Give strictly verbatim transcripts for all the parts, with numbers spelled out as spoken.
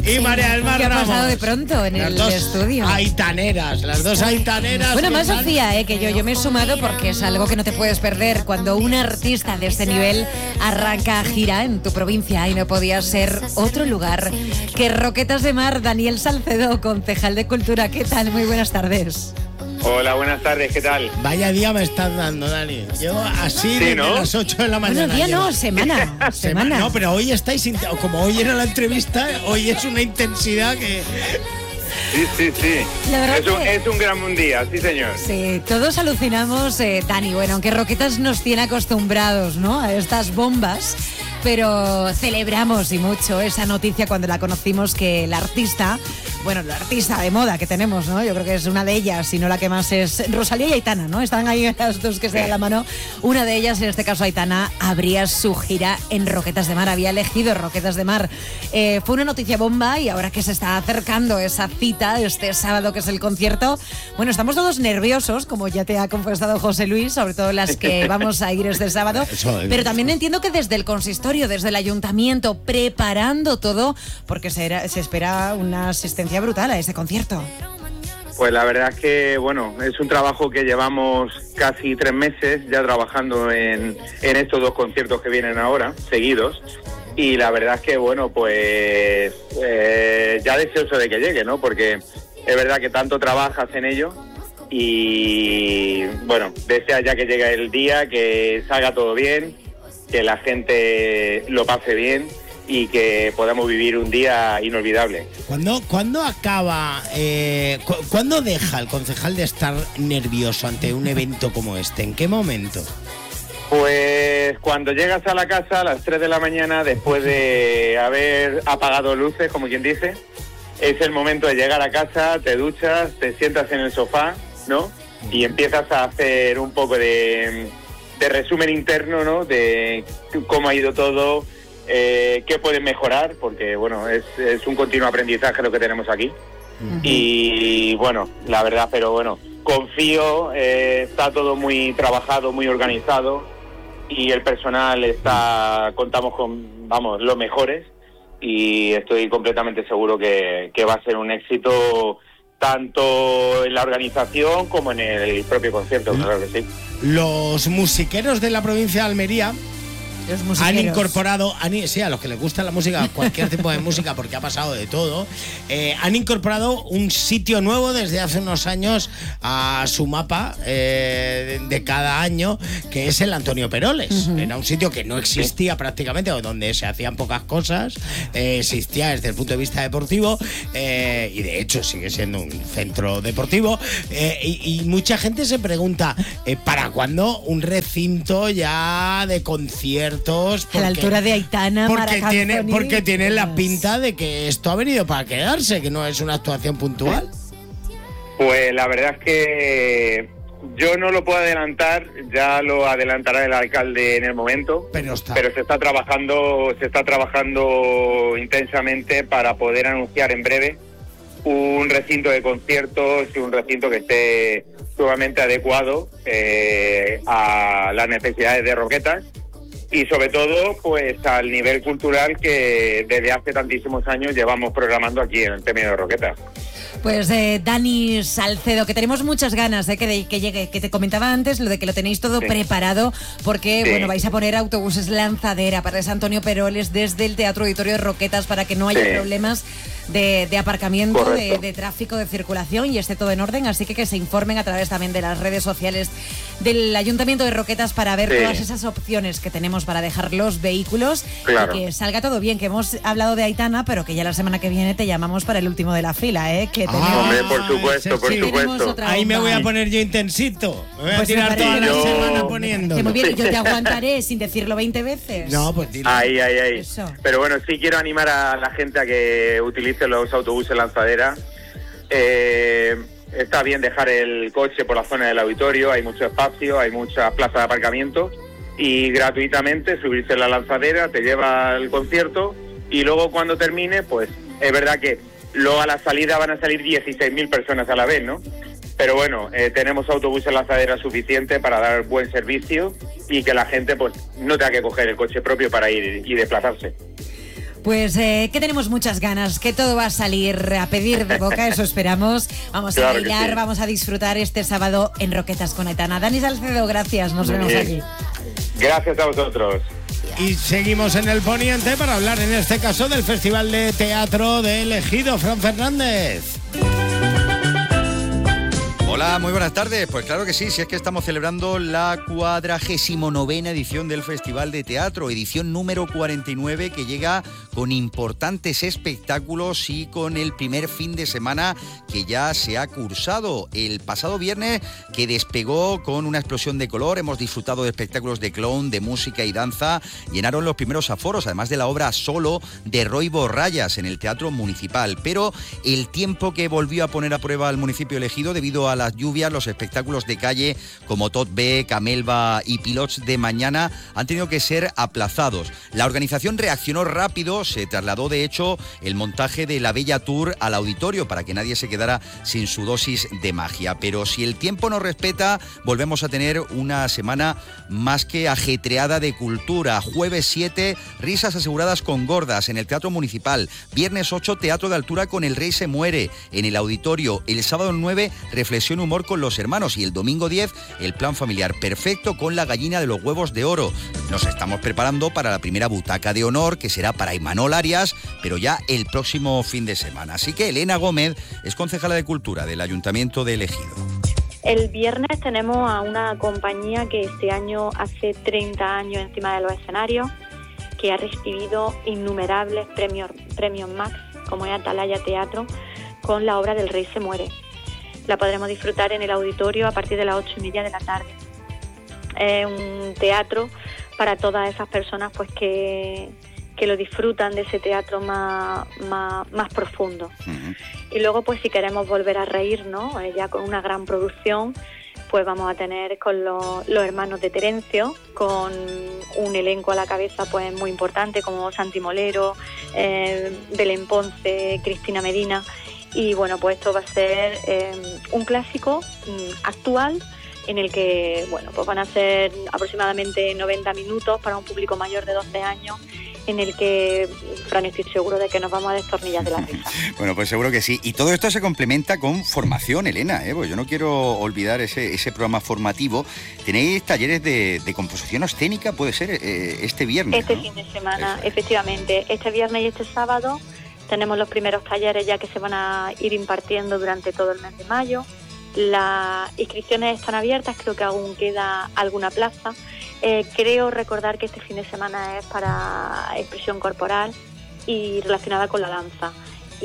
y María del Mar ¿Qué ha Ramos. pasado de pronto en las el dos estudio? Aitaneras, las dos aitaneras. Bueno, más están... Sofía, eh, que yo, yo me he sumado porque es algo que no te puedes perder cuando un artista de este nivel arranca gira en tu provincia y no podía ser otro lugar que Roquetas de Mar. Daniel Salcedo, concejal de Cultura, ¿qué tal? Muy buenas tardes. Hola, buenas tardes, ¿qué tal? Vaya día me estás dando, Dani. Yo así Sí, desde ¿no? las ocho de la mañana. Bueno, día llevo. no, semana. semana. No, pero hoy estáis, int- como hoy era la entrevista, hoy es una intensidad que... Sí, sí, sí. La verdad Es un, que- es un gran día, sí, señor. Sí, todos alucinamos, eh, Dani, bueno, aunque Roquetas nos tiene acostumbrados, ¿no?, a estas bombas, pero celebramos y mucho esa noticia cuando la conocimos, que el artista, bueno, la artista de moda que tenemos, ¿no?, yo creo que es una de ellas, si no la que más es Rosalía y Aitana, ¿no?, están ahí las dos que se dan la mano. Una de ellas, en este caso Aitana, abría su gira en Roquetas de Mar, había elegido Roquetas de Mar. Eh, fue una noticia bomba y ahora que se está acercando esa cita, este sábado que es el concierto, bueno, estamos todos nerviosos, como ya te ha confesado José Luis, sobre todo las que vamos a ir este sábado, pero también entiendo que desde el consistorio, desde el ayuntamiento, preparando todo, porque se, era, se espera una asistencia brutal a este concierto. Pues la verdad es que, bueno, es un trabajo que llevamos casi tres meses ya trabajando en, en estos dos conciertos que vienen ahora, seguidos. Y la verdad es que, bueno, pues eh, ya deseoso de que llegue, ¿no? Porque es verdad que tanto trabajas en ello y, bueno, deseas ya que llegue el día, que salga todo bien, que la gente lo pase bien y que podamos vivir un día inolvidable. ¿Cuándo, ¿cuándo acaba, eh, cu- cuándo deja el concejal de estar nervioso ante un evento como este? ¿En qué momento? Pues cuando llegas a la casa a las tres de la mañana, después de haber apagado luces, como quien dice, es el momento de llegar a casa, te duchas, te sientas en el sofá, ¿no? Y empiezas a hacer un poco de, de resumen interno, ¿no? De cómo ha ido todo, eh, qué puedes mejorar, porque, bueno, es, es un continuo aprendizaje lo que tenemos aquí. Uh-huh. Y, bueno, la verdad, pero bueno, confío, eh, está todo muy trabajado, muy organizado. Y el personal está, contamos con, vamos, los mejores y estoy completamente seguro que, que va a ser un éxito tanto en la organización como en el propio concierto, claro que sí. Los musiqueros de la provincia de Almería Los han incorporado, han, sí, a los que les gusta la música, cualquier tipo de música, porque ha pasado de todo, eh, han incorporado un sitio nuevo desde hace unos años a su mapa eh, de, de cada año, que es el Antonio Peroles. Uh-huh. Era un sitio que no existía prácticamente, o donde se hacían pocas cosas, eh, existía desde el punto de vista deportivo, eh, y de hecho sigue siendo un centro deportivo, eh, y, y mucha gente se pregunta, eh, ¿para cuándo un recinto ya de conciertos? Porque, a la altura de Aitana, porque Mara tiene, Canzoni, porque tiene la pinta de que esto ha venido para quedarse, que no es una actuación puntual. Pues la verdad es que yo no lo puedo adelantar, ya lo adelantará el alcalde en el momento, pero, está. pero se está trabajando, se está trabajando intensamente para poder anunciar en breve un recinto de conciertos y un recinto que esté sumamente adecuado eh, a las necesidades de Roquetas. Y sobre todo, pues al nivel cultural que desde hace tantísimos años llevamos programando aquí en el término de Roquetas. Pues eh, Dani Salcedo, que tenemos muchas ganas de que, de que llegue, que te comentaba antes lo de que lo tenéis todo sí. preparado, porque sí. bueno, vais a poner autobuses lanzadera para San Antonio Peroles desde el Teatro Auditorio de Roquetas para que no haya sí. problemas de, de aparcamiento, de, de tráfico, de circulación y esté todo en orden, así que que se informen a través también de las redes sociales del Ayuntamiento de Roquetas para ver sí. todas esas opciones que tenemos para dejar los vehículos claro. y que salga todo bien, que hemos hablado de Aitana, pero que ya la semana que viene te llamamos para el último de la fila, ¿eh? Que tenemos, ah, hombre, por supuesto, por sí. supuesto. Ahí me voy a poner yo intensito. Me voy a pues tirar toda la yo... semana poniendo. Muy bien, yo te aguantaré sin decirlo veinte veces. No, pues dilo. Ahí, ahí, ahí. Eso. Pero bueno, sí quiero animar a la gente a que utilice los autobuses lanzadera. Eh, está bien dejar el coche por la zona del auditorio, hay mucho espacio, hay muchas plazas de aparcamiento y gratuitamente subirse en la lanzadera, te lleva al concierto y luego cuando termine, pues es verdad que luego a la salida van a salir dieciséis mil personas a la vez, ¿no? Pero bueno, eh, tenemos autobuses lanzadera suficiente para dar buen servicio y que la gente pues no tenga que coger el coche propio para ir y desplazarse. Pues eh, que tenemos muchas ganas, que todo va a salir a pedir de boca, eso esperamos. Vamos Claro a bailar, sí. vamos a disfrutar este sábado en Roquetas con Aitana. Dani Salcedo, gracias, nos Muy vemos bien. aquí. Gracias a vosotros. Y seguimos en el Poniente para hablar en este caso del Festival de Teatro de Ejido. Fran Fernández. Hola, muy buenas tardes. Pues claro que sí, si es que estamos celebrando la cuadragésimo novena edición del Festival de Teatro, edición número cuarenta y nueve, que llega con importantes espectáculos y con el primer fin de semana que ya se ha cursado. El pasado viernes, que despegó con una explosión de color, hemos disfrutado de espectáculos de clown, de música y danza, llenaron los primeros aforos, además de la obra Solo de Roy Borrallas en el Teatro Municipal. Pero el tiempo que volvió a poner a prueba al municipio elegido debido a las lluvias, los espectáculos de calle como Tot B, Camelva y Pilots de Mañana han tenido que ser aplazados. La organización reaccionó rápido, se trasladó de hecho el montaje de la Bella Tour al auditorio para que nadie se quedara sin su dosis de magia. Pero si el tiempo nos respeta, volvemos a tener una semana más que ajetreada de cultura. Jueves siete, risas aseguradas con Gordas en el Teatro Municipal. Viernes ocho, Teatro de Altura con El Rey se muere en el auditorio. El sábado nueve, reflexión humor con Los Hermanos, y el domingo diez, el plan familiar perfecto con La Gallina de los Huevos de Oro. Nos estamos preparando para la primera butaca de honor, que será para Imanol Arias, pero ya el próximo fin de semana. Así que Elena Gómez es concejala de Cultura del Ayuntamiento de Ejido. El viernes tenemos a una compañía que este año hace treinta años encima de los escenarios, que ha recibido innumerables premios, premios Max, como es Atalaya Teatro, con la obra del Rey se muere. La podremos disfrutar en el auditorio a partir de las ocho y media de la tarde. Es un teatro para todas esas personas pues que, que lo disfrutan de ese teatro más, más, más profundo. Uh-huh. Y luego, pues si queremos volver a reírnos, eh, ya con una gran producción, pues vamos a tener con los, los hermanos de Terencio, con un elenco a la cabeza pues muy importante como Santi Molero, eh, Belén Ponce, Cristina Medina. Y bueno, pues esto va a ser eh, un clásico mm, actual, en el que bueno, pues van a ser aproximadamente noventa minutos para un público mayor de doce años, en el que, Fran, estoy seguro de que nos vamos a destornillar de la risa. Bueno, pues seguro que sí. Y todo esto se complementa con formación, Elena, ¿eh? Pues yo no quiero olvidar ese, ese programa formativo. Tenéis talleres de, de composición escénica, puede ser, eh, este viernes, Este ¿no? fin de semana, Eso. Efectivamente. Este viernes y este sábado tenemos los primeros talleres ya que se van a ir impartiendo durante todo el mes de mayo. Las inscripciones están abiertas, creo que aún queda alguna plaza. Eh, creo recordar que este fin de semana es para expresión corporal y relacionada con la danza.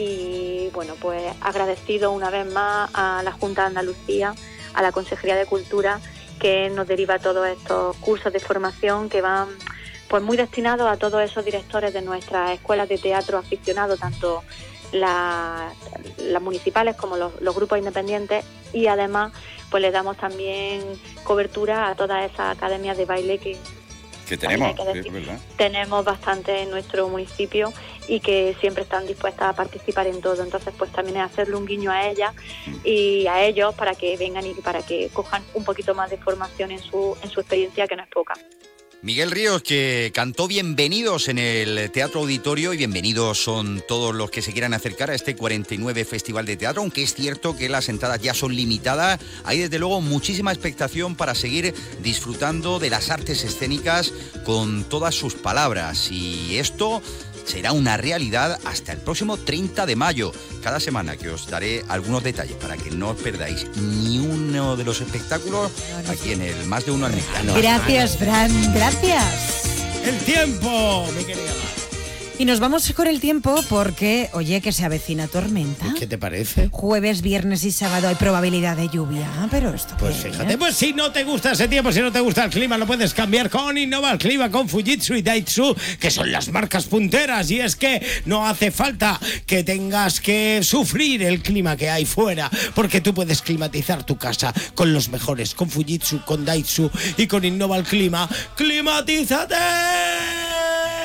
Y bueno, pues agradecido una vez más a la Junta de Andalucía, a la Consejería de Cultura, que nos deriva todos estos cursos de formación que van pues muy destinados a todos esos directores de nuestras escuelas de teatro aficionados, tanto las, las municipales como los, los grupos independientes, y además pues le damos también cobertura a todas esas academias de baile que, que tenemos, que decir, sí, es verdad. tenemos bastante en nuestro municipio y que siempre están dispuestas a participar en todo. Entonces pues también es hacerle un guiño a ellas y a ellos para que vengan y para que cojan un poquito más de formación en su, en su experiencia, que no es poca. Miguel Ríos, que cantó Bienvenidos en el Teatro Auditorio, y bienvenidos son todos los que se quieran acercar a este cuarenta y nueve Festival de Teatro, aunque es cierto que las entradas ya son limitadas. Hay desde luego muchísima expectación para seguir disfrutando de las artes escénicas con todas sus palabras, y esto será una realidad hasta el próximo treinta de mayo. Cada semana que os daré algunos detalles para que no os perdáis ni uno de los espectáculos aquí en el Más de Uno al Mexicano. Gracias, Fran, gracias. El tiempo, mi querida Mar. Y nos vamos con el tiempo porque, oye, que se avecina tormenta. ¿Qué te parece? Jueves, viernes y sábado hay probabilidad de lluvia, pero esto Pues qué, fíjate, ¿eh? pues si no te gusta ese tiempo, si no te gusta el clima, lo puedes cambiar con Innova el Clima, con Fujitsu y Daitsu, que son las marcas punteras. Y es que no hace falta que tengas que sufrir el clima que hay fuera, porque tú puedes climatizar tu casa con los mejores, con Fujitsu, con Daitsu y con Innova el Clima. ¡Climatízate!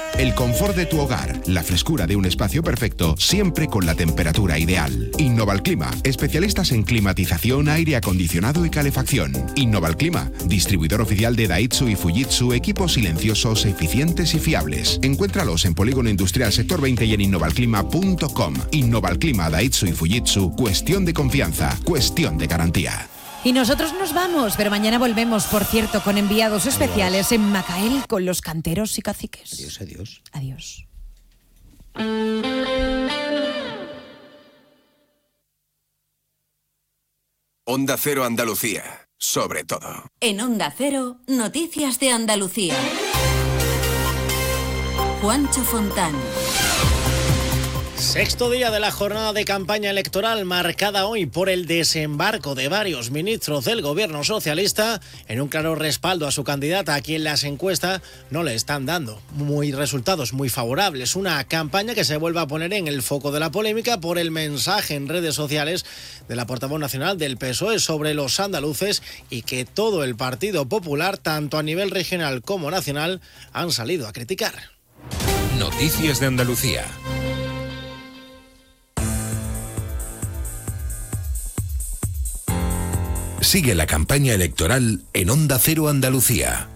El confort de tu hogar, la frescura de un espacio perfecto, siempre con la temperatura ideal. Innovalclima, especialistas en climatización, aire acondicionado y calefacción. Innovalclima, distribuidor oficial de Daitsu y Fujitsu, equipos silenciosos, eficientes y fiables. Encuéntralos en Polígono Industrial Sector veinte y en innovalclima punto com. Innovalclima, Daitsu y Fujitsu, cuestión de confianza, cuestión de garantía. Y nosotros nos vamos, pero mañana volvemos, por cierto, con enviados especiales en Macael con los canteros y caciques. Adiós, adiós. Adiós. Onda Cero Andalucía, sobre todo. En Onda Cero, noticias de Andalucía. Juancho Fontán. Sexto día de la jornada de campaña electoral marcada hoy por el desembarco de varios ministros del gobierno socialista en un claro respaldo a su candidata, a quien las encuestas no le están dando muy resultados muy favorables. Una campaña que se vuelve a poner en el foco de la polémica por el mensaje en redes sociales de la portavoz nacional del P S O E sobre los andaluces y que todo el Partido Popular, tanto a nivel regional como nacional, han salido a criticar. Noticias de Andalucía. Sigue la campaña electoral en Onda Cero Andalucía.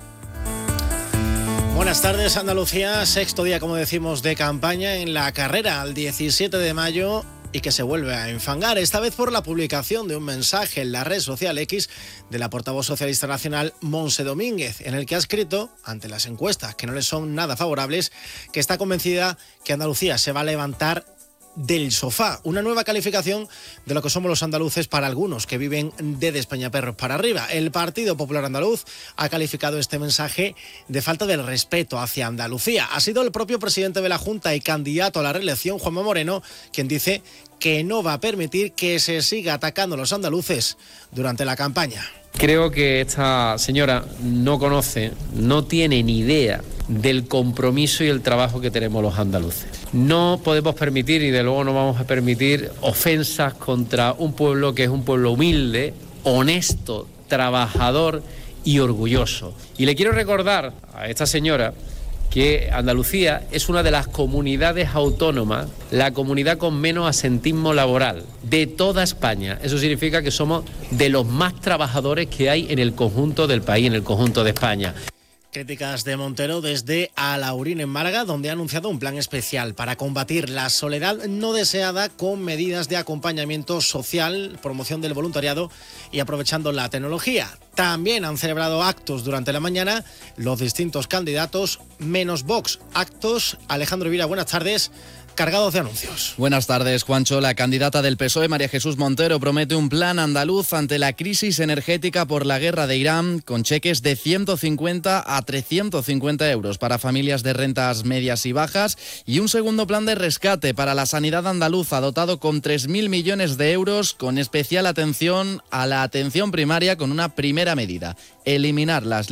Buenas tardes, Andalucía. Sexto día, como decimos, de campaña en la carrera al diecisiete de mayo y que se vuelve a enfangar, esta vez por la publicación de un mensaje en la red social X de la portavoz socialista nacional Montse Domínguez, en el que ha escrito, ante las encuestas que no le son nada favorables, que está convencida que Andalucía se va a levantar del sofá, una nueva calificación de lo que somos los andaluces para algunos que viven de despeñaperros para arriba. El Partido Popular Andaluz ha calificado este mensaje de falta de respeto hacia Andalucía. Ha sido el propio presidente de la Junta y candidato a la reelección, Juanma Moreno, quien dice que no va a permitir que se siga atacando a los andaluces durante la campaña. Creo que esta señora no conoce, no tiene ni idea del compromiso y el trabajo que tenemos los andaluces. No podemos permitir, y de luego no vamos a permitir, ofensas contra un pueblo que es un pueblo humilde, honesto, trabajador y orgulloso. Y le quiero recordar a esta señora que Andalucía es una de las comunidades autónomas, la comunidad con menos asentismo laboral de toda España. Eso significa que somos de los más trabajadores que hay en el conjunto del país, en el conjunto de España. Críticas de Montero desde Alaurín, en Málaga, donde ha anunciado un plan especial para combatir la soledad no deseada con medidas de acompañamiento social, promoción del voluntariado y aprovechando la tecnología. También han celebrado actos durante la mañana los distintos candidatos, menos Vox. Actos, Alejandro Vira, buenas tardes, cargados de anuncios. Buenas tardes, Juancho. La candidata del P S O E, María Jesús Montero, promete un plan andaluz ante la crisis energética por la guerra de Irán, con cheques de ciento cincuenta a trescientos cincuenta euros para familias de rentas medias y bajas, y un segundo plan de rescate para la sanidad andaluza, dotado con tres mil millones de euros, con especial atención a la atención primaria, con una primera medida: eliminar las